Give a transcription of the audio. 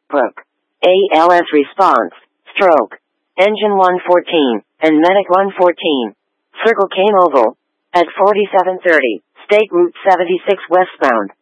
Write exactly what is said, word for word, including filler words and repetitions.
Brook. A L S response. Stroke. Engine one fourteen, and Medic one fourteen. Circle came oval. At forty-seven thirty, State Route seventy-six westbound.